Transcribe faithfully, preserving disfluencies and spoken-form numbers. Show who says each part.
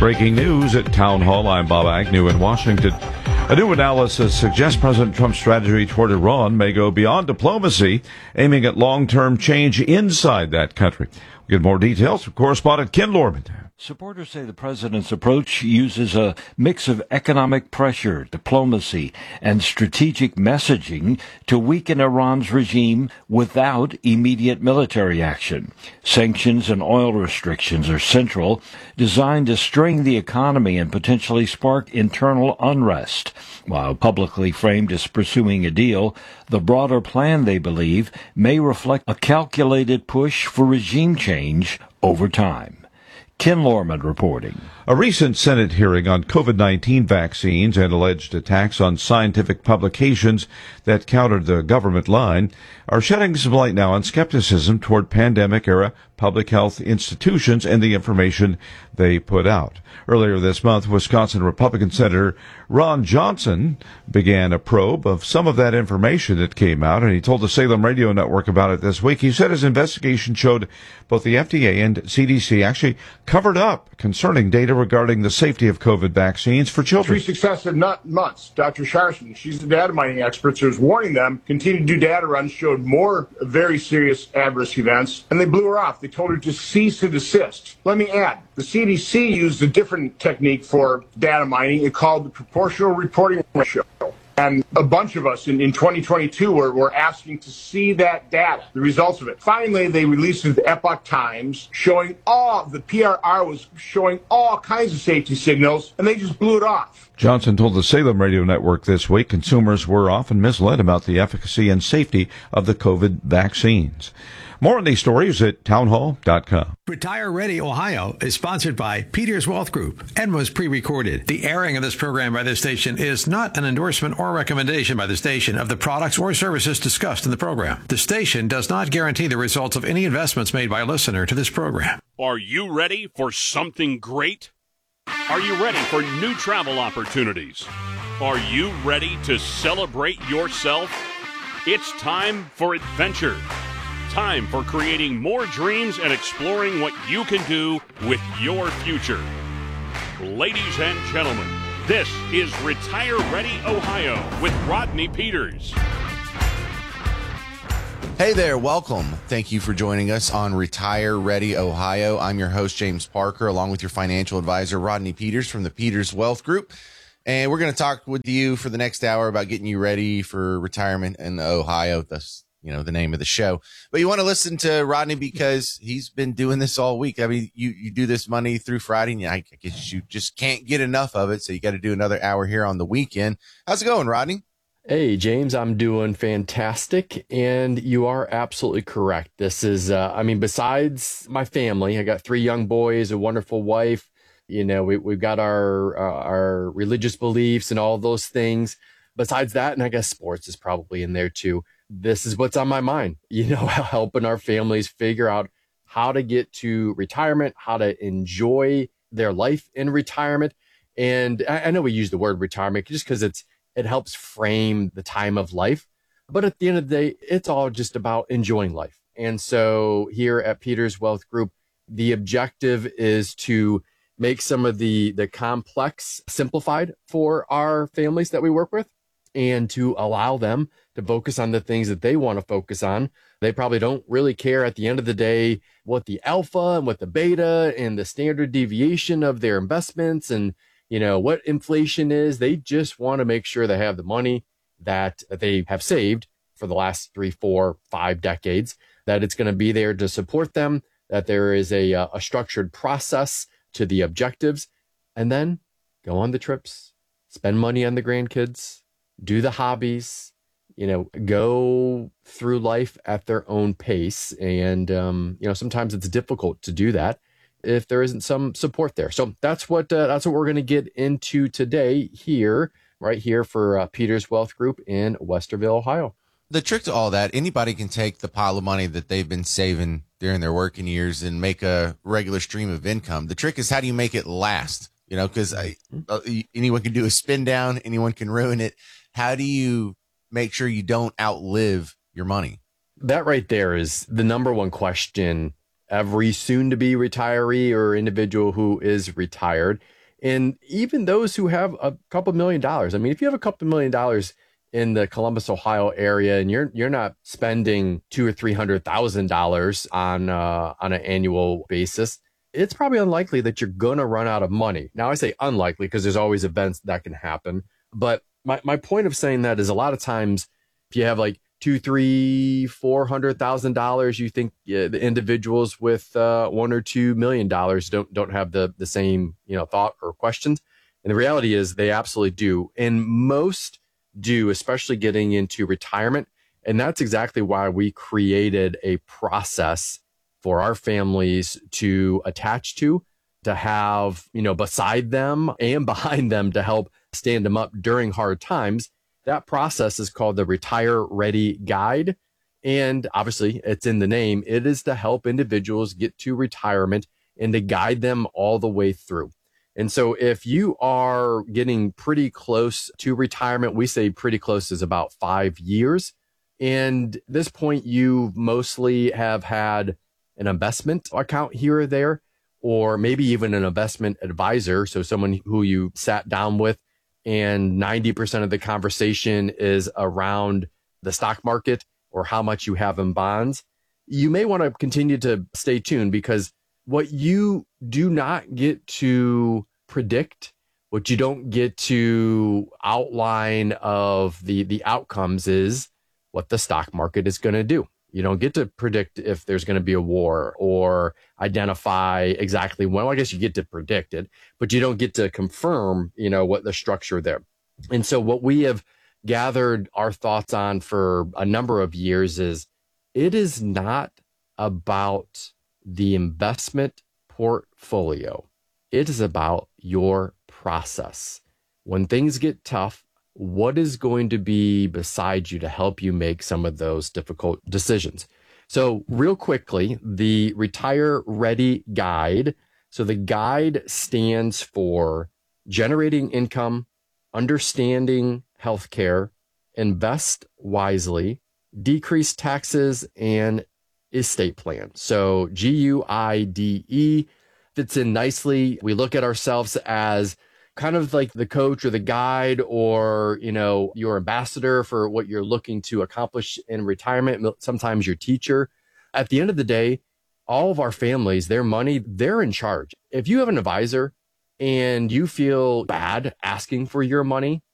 Speaker 1: breaking news at Town Hall. I'm Bob Agnew in Washington. A new analysis suggests President Trump's strategy toward Iran may go beyond diplomacy, aiming at long-term change inside that country. We'll get more details from correspondent Ken Lorman.
Speaker 2: Supporters say the president's approach uses a mix of economic pressure, diplomacy, and strategic messaging to weaken Iran's regime without immediate military action. Sanctions and oil restrictions are central, designed to strain the economy and potentially spark internal unrest. While publicly framed as pursuing a deal, the broader plan, they believe, may reflect a calculated push for regime change over time. Ken Lorman reporting.
Speaker 1: A recent Senate hearing on COVID nineteen vaccines and alleged attacks on scientific publications that countered the government line are shedding some light now on skepticism toward pandemic-era public health institutions and the information they put out. Earlier this month, Wisconsin Republican Senator Ron Johnson began a probe of some of that information that came out, and he told the Salem Radio Network about it this week. He said his investigation showed both the F D A and C D C actually covered up concerning data regarding the safety of COVID vaccines for children.
Speaker 3: Three successive months. Doctor Sharson, she's the data mining expert, so was warning them, continued to do data runs, showed more very serious adverse events, and they blew her off. They told her to cease and desist. Let me add, the C D C used a different technique for data mining. It called the proportional reporting ratio. And a bunch of us in, in twenty twenty-two were, were asking to see that data, the results of it. Finally, they released it to the Epoch Times, showing all, the P R R was showing all kinds of safety signals, and they just blew it off.
Speaker 1: Johnson told the Salem Radio Network this week consumers were often misled about the efficacy and safety of the COVID vaccines. More on these stories at townhall dot com.
Speaker 4: Retire Ready Ohio is sponsored by Peters Wealth Group and was pre-recorded. The airing of this program by this station is not an endorsement or recommendation by the station of the products or services discussed in the program. The station does not guarantee the results of any investments made by a listener to this program.
Speaker 5: Are you ready for something great? Are you ready for new travel opportunities? Are you ready to celebrate yourself? It's time for adventure. Time for creating more dreams and exploring what you can do with your future. Ladies and gentlemen, this is Retire Ready Ohio with Rodney Peters.
Speaker 6: Hey there, welcome. Thank you for joining us on Retire Ready Ohio. I'm your host, James Parker, along with your financial advisor, Rodney Peters from the Peters Wealth Group. And we're going to talk with you for the next hour about getting you ready for retirement in Ohio. That's, you know, the name of the show. But you want to listen to Rodney because he's been doing this all week. I mean, you, you do this Monday through Friday, and I guess you just can't get enough of it. So you got to do another hour here on the weekend. How's it going, Rodney?
Speaker 7: Hey, James, I'm doing fantastic. And you are absolutely correct. This is, uh, I mean, besides my family, I got three young boys, a wonderful wife. You know, we, we've got our, uh, our religious beliefs and all those things. Besides that, and I guess sports is probably in there too. This is what's on my mind, you know, helping our families figure out how to get to retirement, how to enjoy their life in retirement. And I, I know we use the word retirement just because it's, it helps frame the time of life. But at the end of the day, it's all just about enjoying life. And so here at Peters Wealth Group, the objective is to make some of the, the complex simplified for our families that we work with and to allow them to focus on the things that they want to focus on. They probably don't really care at the end of the day what the alpha and what the beta and the standard deviation of their investments and you know, what inflation is. They just want to make sure they have the money that they have saved for the last three, four, five decades, that it's going to be there to support them, that there is a, a structured process to the objectives, and then go on the trips, spend money on the grandkids, do the hobbies, you know, go through life at their own pace. And, um, you know, sometimes it's difficult to do that if there isn't some support there. So that's what uh, that's what we're going to get into today here, right here for uh, Peters Wealth Group in Westerville, Ohio.
Speaker 6: The trick to all that, anybody can take the pile of money that they've been saving during their working years and make a regular stream of income. The trick is how do you make it last? You know, because uh, anyone can do a spin down, anyone can ruin it. How do you make sure you don't outlive your money?
Speaker 7: That right there is the number one question every soon-to-be retiree or individual who is retired And even those who have a couple million dollars, I mean, if you have a couple million dollars in the Columbus, Ohio area, and you're you're not spending two or three hundred thousand dollars on uh, on an annual basis, it's probably unlikely that you're gonna run out of money. Now, I say unlikely because there's always events that can happen. But my my point of saying that is a lot of times, if you have like two, three, four hundred thousand dollars, you think yeah, the individuals with uh, one or two million dollars don't don't have the the same you know thought or questions. And the reality is they absolutely do, and most do, especially getting into retirement. And that's exactly why we created a process for our families to attach to, to have, you know, beside them and behind them to help stand them up during hard times. That process is called the Retire Ready Guide. And obviously it's in the name. It is to help individuals get to retirement and to guide them all the way through. And so if you are getting pretty close to retirement, we say pretty close is about five years. And at this point, you mostly have had an investment account here or there, or maybe even an investment advisor. So someone who you sat down with and ninety percent of the conversation is around the stock market or how much you have in bonds. You may want to continue to stay tuned, because what you do not get to predict, what you don't get to outline of the, the outcomes is what the stock market is going to do. You don't get to predict if there's going to be a war or identify exactly when. Well, I guess you get to predict it, but you don't get to confirm, you know, what the structure there. And so what we have gathered our thoughts on for a number of years is it is not about the investment portfolio. It is about your process. When things get tough, what is going to be beside you to help you make some of those difficult decisions? So real quickly, the Retire Ready Guide. So the guide stands for generating income, understanding healthcare, invest wisely, decrease taxes, and estate plan. So G U I D E fits in nicely. We look at ourselves as kind of like the coach or the guide, or, you know, your ambassador for what you're looking to accomplish in retirement, sometimes your teacher. At the end of the day, all of our families, their money, they're in charge. If you have an advisor and you feel bad asking for your money,